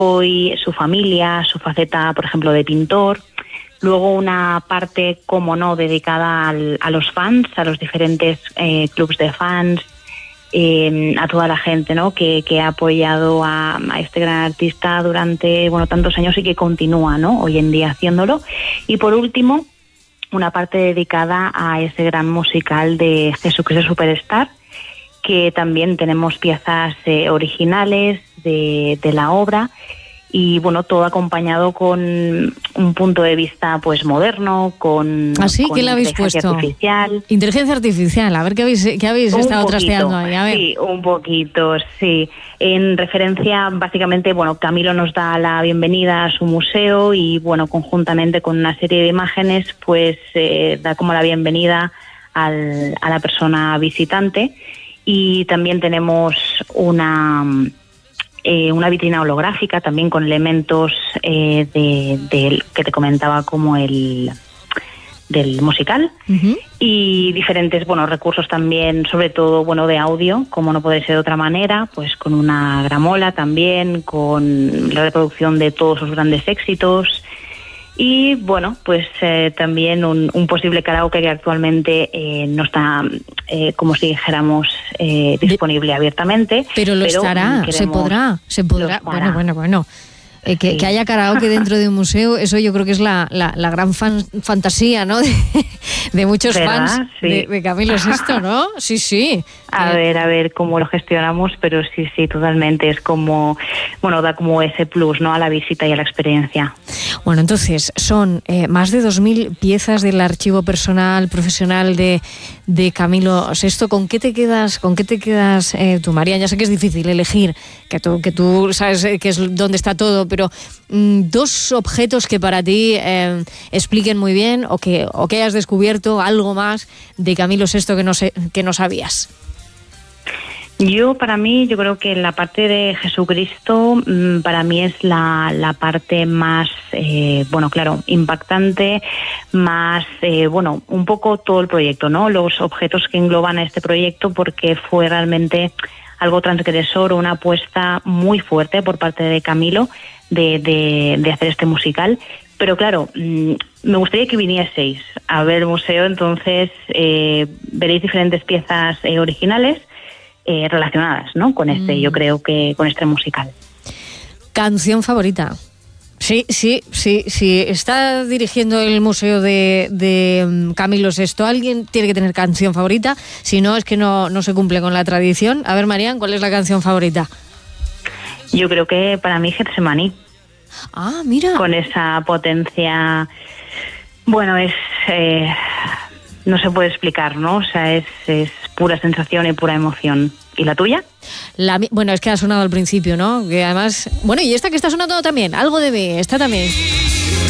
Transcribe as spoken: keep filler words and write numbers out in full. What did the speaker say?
y su familia, su faceta, por ejemplo, de pintor. Luego una parte, como no, dedicada al, a los fans, a los diferentes eh, clubs de fans, eh, a toda la gente, ¿no?, que, que ha apoyado a, a este gran artista durante, bueno, tantos años y que continúa, ¿no?, hoy en día haciéndolo. Y por último, una parte dedicada a ese gran musical de Jesucristo Superstar, que también tenemos piezas eh, originales de, de la obra. Y bueno, todo acompañado con un punto de vista pues moderno, con, ¿Ah, sí? con ¿Qué le habéis inteligencia puesto? artificial. Inteligencia artificial, a ver qué habéis, qué habéis Un estado poquito, trasteando ahí, a ver. Sí, un poquito, sí. En referencia, básicamente, bueno, Camilo nos da la bienvenida a su museo y bueno, conjuntamente con una serie de imágenes, pues eh, da como la bienvenida al, a la persona visitante. Y también tenemos una... Eh, una vitrina holográfica también con elementos eh, de, de que te comentaba, como el del musical. Uh-huh. Y diferentes, bueno, recursos también, sobre todo, bueno, de audio, como no puede ser de otra manera, pues con una gramola también, con la reproducción de todos sus grandes éxitos. Y bueno, pues eh, también un, un posible karaoke que actualmente eh, no está, eh, como si dijéramos, eh, disponible abiertamente. Pero lo pero estará, se podrá, se podrá. Bueno, bueno, bueno. Eh, que, sí. que haya karaoke dentro de un museo, eso yo creo que es la, la, la gran fan, fantasía, ¿no? De, de muchos ¿verdad? fans Sí. de, de Camilo Sesto, ¿no? Sí, sí. A eh. ver, a ver cómo lo gestionamos, pero sí, sí, totalmente. Es como, bueno, da como ese plus, ¿no?, a la visita y a la experiencia. Bueno, entonces, son eh, más de dos mil piezas del archivo personal, profesional de, de Camilo Sesto. ¿Con qué te quedas, con qué te quedas eh, tú, María? Ya sé que es difícil elegir, que tú, que tú sabes que es dónde está todo, pero mmm, dos objetos que para ti eh, expliquen muy bien o que, o que hayas descubierto algo más de Camilo Sesto que no, sé, que no sabías. Yo, para mí, yo creo que la parte de Jesucristo, para mí es la, la parte más, eh, bueno, claro, impactante, más, eh, bueno, un poco todo el proyecto, ¿no? Los objetos que engloban a este proyecto, porque fue realmente algo transgresor, una apuesta muy fuerte por parte de Camilo de, de, de hacer este musical. Pero claro, me gustaría que vinieseis a ver el museo, entonces eh, veréis diferentes piezas eh, originales, Eh, relacionadas, ¿no?, con este, mm. yo creo que con este musical. ¿Canción favorita? Sí, sí, sí, sí. Está dirigiendo el museo de, de Camilo Sesto. Alguien tiene que tener canción favorita, si no es que no, no se cumple con la tradición. A ver, Marian, ¿cuál es la canción favorita? Yo creo que para mí Getsemaní. Ah, mira. Con esa potencia, bueno, es... Eh, no se puede explicar, ¿no? O sea, es, es pura sensación y pura emoción. ¿Y la tuya? La, bueno, es que ha sonado al principio, ¿no? Que además... Bueno, y esta que está sonando también, algo de mí, esta también.